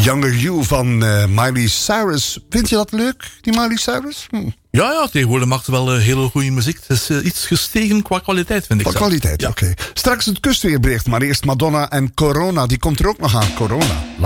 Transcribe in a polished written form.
Younger You van Miley Cyrus. Vind je dat leuk, die Miley Cyrus? Ja, tegenwoordig maakt ze wel hele goede muziek. Het is iets gestegen qua kwaliteit, vind ik. Qua kwaliteit, ja. Oké. Straks het kustweerbericht, maar eerst Madonna en Corona. Die komt er ook nog aan, Corona.